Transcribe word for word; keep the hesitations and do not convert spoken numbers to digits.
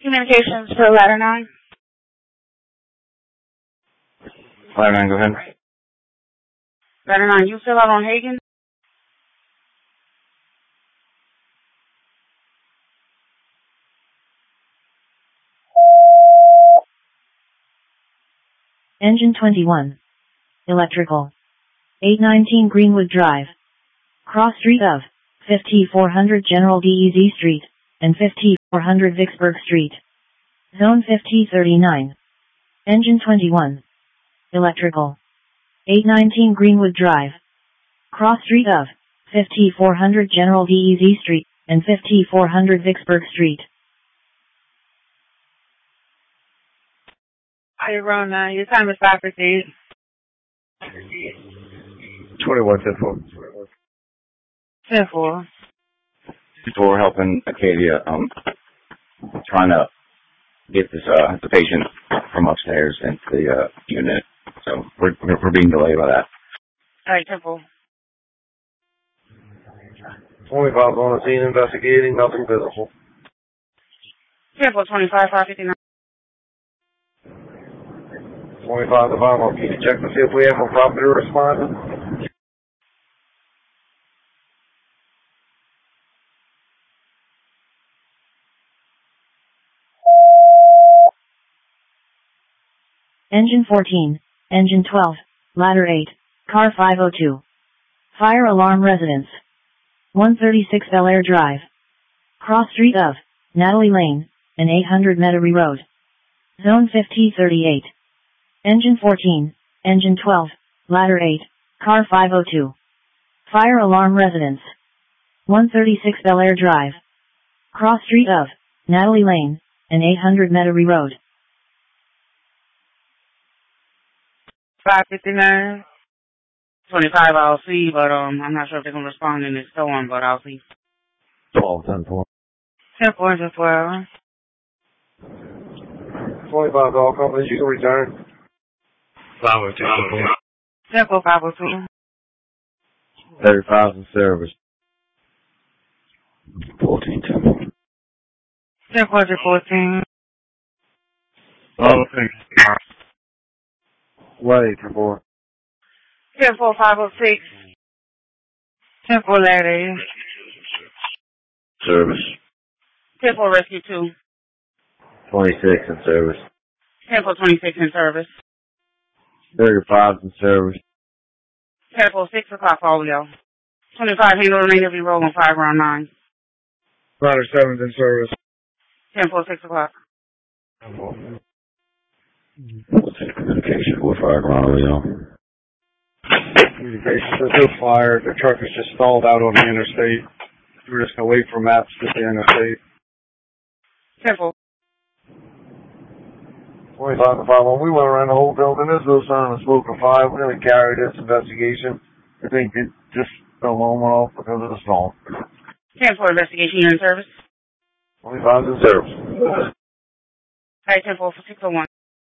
Communications for ladder nine. Ladder nine, go ahead. Ladder nine, you still out on Hagen? Engine twenty-one. Electrical. eight nineteen Greenwood Drive. Cross street of fifty-four hundred General D E Z Street and fifty-four hundred Vicksburg Street. Zone fifty thirty-nine. Engine twenty-one. Electrical. eight nineteen Greenwood Drive. Cross street of fifty-four hundred General D E Z Street and fifty-four hundred Vicksburg Street. Hi, Rona. Your time is five fifty. twenty-one, ten four. ten four. We're helping Acadia, um, trying to get this, uh, the patient from upstairs into the, uh, unit. So we're, we're being delayed by that. Alright, ten four. twenty-five on the scene investigating, nothing visible. ten four twenty-five, five fifty-nine. twenty-five to five, I'll keep you check to see if we have a property responding. Engine fourteen, Engine twelve, Ladder eight, Car five oh two. Fire alarm residence. one thirty-six Bel Air Drive. Cross street of Natalie Lane and eight hundred Metairie Road. Zone fifty thirty-eight. Engine fourteen, Engine twelve, Ladder eight, Car five oh two. Fire alarm residence. one thirty-six Bel Air Drive. Cross street of Natalie Lane and eight hundred Metairie Road. five fifty-nine. twenty-five, I'll see, but um, I'm not sure if they're going to respond in this storm, but I'll see. twelve, ten four. ten four, ten four. twenty-five to all companies, you can return. five oh two. ten four, five oh two. thirty-five in service. fourteen, ten four. ten four, fourteen. Oh, thanks. Wait, ten four. ten four, five oh six. ten four, Larry. Service. ten four, Rescue two. twenty-six in service. ten four, twenty-six in service. thirty-five in service. ten four, six o'clock, folio. twenty-five, handle remainder be rolling five round nine. Ladder seven's in service. ten four, six o'clock. Communication with fire ground, Leo. Communication, there's no fire. The truck is just stalled out on the interstate. We're just going to wait for maps to the interstate. ten four. twenty-five to five, when we went around the whole building, there's no sign of smoke or fire. We're going to carry this investigation. I think it just the alarm went off because of the storm. ten four, investigation, you're in service. twenty-five in service. Alright, ten four, six oh one.